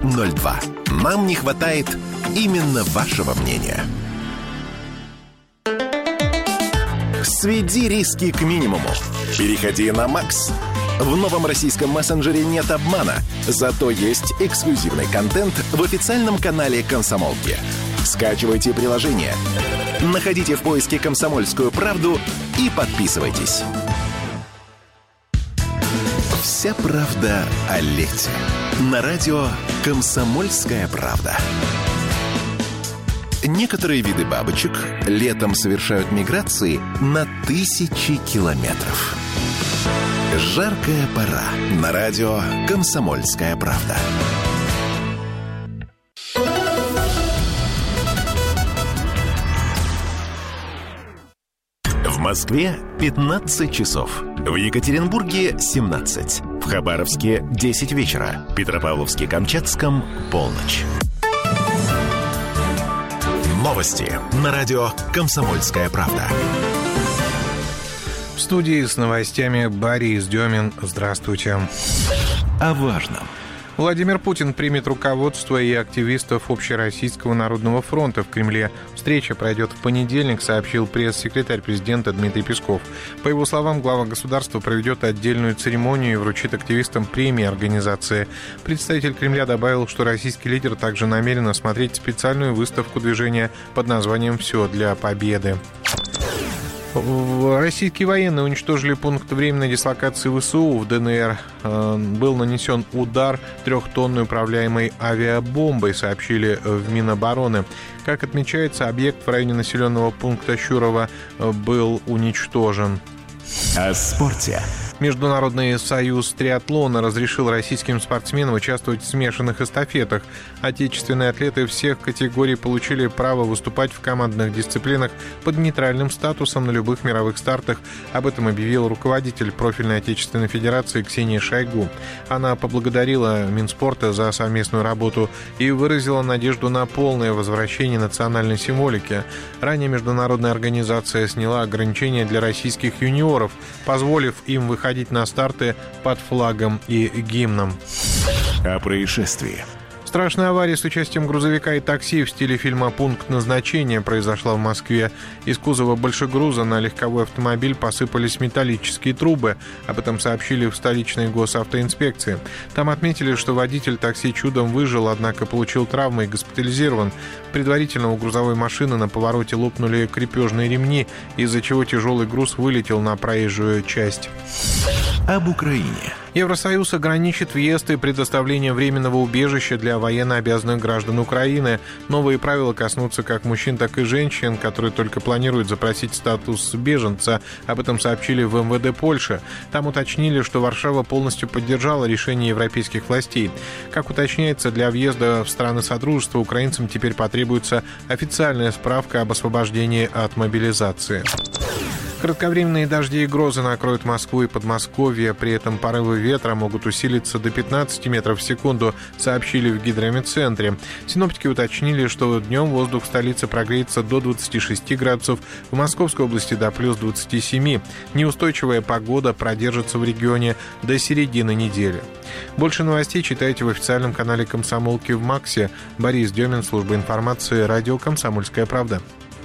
9702. Нам не хватает именно вашего мнения. Сведи риски к минимуму. Переходи на Макс. В новом российском мессенджере нет обмана, зато есть эксклюзивный контент в официальном канале «Комсомолки». Скачивайте приложение, находите в поиске «Комсомольскую правду» и подписывайтесь. Вся правда о лете. На радио «Комсомольская правда». Некоторые виды бабочек летом совершают миграции на тысячи километров. Жаркая пора. На радио «Комсомольская правда». В Москве 15 часов. В Екатеринбурге 17. В Хабаровске 10 вечера. В Петропавловске-Камчатском полночь. Новости на радио «Комсомольская правда». В студии с новостями Борис Демин. Здравствуйте. О важном. Владимир Путин примет руководство и активистов Общероссийского народного фронта в Кремле. Встреча пройдет в понедельник, сообщил пресс-секретарь президента Дмитрий Песков. По его словам, глава государства проведет отдельную церемонию и вручит активистам премии организации. Представитель Кремля добавил, что российский лидер также намерен осмотреть специальную выставку движения под названием «Все для победы». Российские военные уничтожили пункт временной дислокации ВСУ в ДНР. Был нанесен удар 3-тонной управляемой авиабомбой, сообщили в Минобороны. Как отмечается, объект в районе населенного пункта Щурово был уничтожен. О спорте. Международный союз триатлона разрешил российским спортсменам участвовать в смешанных эстафетах. Отечественные атлеты всех категорий получили право выступать в командных дисциплинах под нейтральным статусом на любых мировых стартах. Об этом объявил руководитель профильной отечественной федерации Ксения Шойгу. Она поблагодарила Минспорта за совместную работу и выразила надежду на полное возвращение национальной символики. Ранее международная организация сняла ограничения для российских юниоров, позволив им выходить на старты под флагом и гимном. О происшествии. Страшная авария с участием грузовика и такси в стиле фильма «Пункт назначения» произошла в Москве. Из кузова большегруза на легковой автомобиль посыпались металлические трубы. Об этом сообщили в столичной госавтоинспекции. Там отметили, что водитель такси чудом выжил, однако получил травмы и госпитализирован. Предварительно у грузовой машины на повороте лопнули крепежные ремни, из-за чего тяжелый груз вылетел на проезжую часть. Об Украине. Евросоюз ограничит въезд и предоставление временного убежища для военно обязанных граждан Украины. Новые правила коснутся как мужчин, так и женщин, которые только планируют запросить статус беженца. Об этом сообщили в МВД Польши. Там уточнили, что Варшава полностью поддержала решение европейских властей. Как уточняется, для въезда в страны Содружества украинцам теперь потребуется официальная справка об освобождении от мобилизации. Кратковременные дожди и грозы накроют Москву и Подмосковье. При этом порывы ветра могут усилиться до 15 метров в секунду, сообщили в гидрометцентре. Синоптики уточнили, что днем воздух в столице прогреется до 26 градусов, в Московской области до плюс 27. Неустойчивая погода продержится в регионе до середины недели. Больше новостей читайте в официальном канале «Комсомолки» в Максе. Борис Демин, служба информации, радио «Комсомольская правда».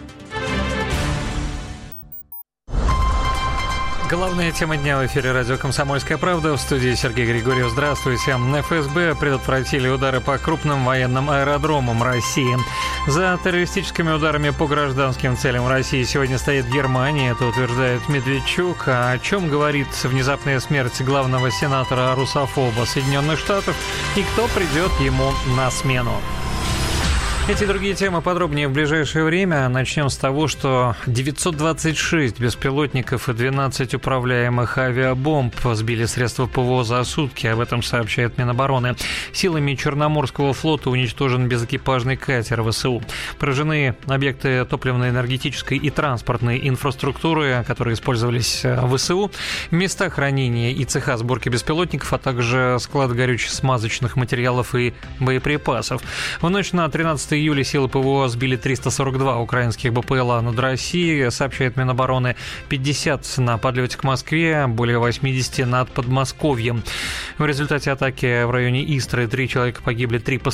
Главная тема дня в эфире радио «Комсомольская правда». В студии Сергей Григорьев. Здравствуйте. ФСБ предотвратили удары по крупным военным аэродромам России. За террористическими ударами по гражданским целям России сегодня стоит Германия. Это утверждает Медведчук. А о чем говорит внезапная смерть главного сенатора русофоба Соединенных Штатов и кто придет ему на смену? Эти и другие темы подробнее в ближайшее время. Начнем с того, что 926 беспилотников и 12 управляемых авиабомб сбили средства ПВО за сутки. Об этом сообщает Минобороны. Силами Черноморского флота уничтожен безэкипажный катер ВСУ. Поражены объекты топливно-энергетической и транспортной инфраструктуры, которые использовались в ВСУ, места хранения и цеха сборки беспилотников, а также склад горюче-смазочных материалов и боеприпасов. В ночь на 13 июля силы ПВО сбили 342 украинских БПЛА над Россией, сообщает Минобороны, 50 на подлете к Москве, более 80 над Подмосковьем. В результате атаки в районе Истры 3 человека погибли, 3